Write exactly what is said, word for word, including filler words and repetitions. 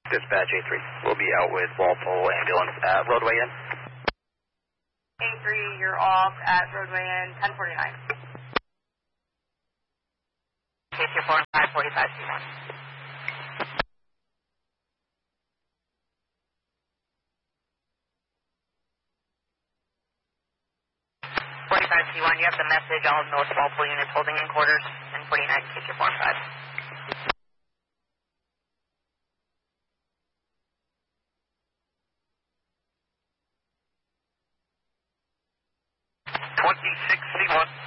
Dispatch A three. We'll be out with Walpole ambulance at roadway in. A three, you're off at roadway in ten forty-nine. K two four five forty-five C one. forty-five C one, you have the message, all North Walpole units holding in quarters, ten forty-nine, K two four five. twenty-six C one.